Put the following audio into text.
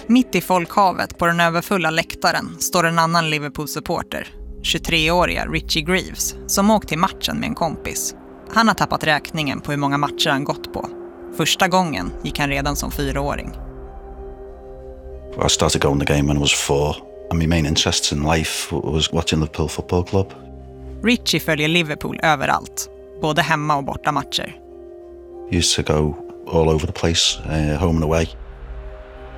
Mitt i folkhavet på den överfulla läktaren står en annan Liverpool-supporter, 23-åriga Richie Greaves, som åkt till matchen med en kompis. Han har tappat räkningen på hur många matcher han gått på. Första gången gick han redan som 4-åring. I started going to the game when I was 4, and my main interests in life was watching Liverpool Football Club. Richie följer Liverpool överallt, både hemma och borta matcher. I used to go all over the place, home and away.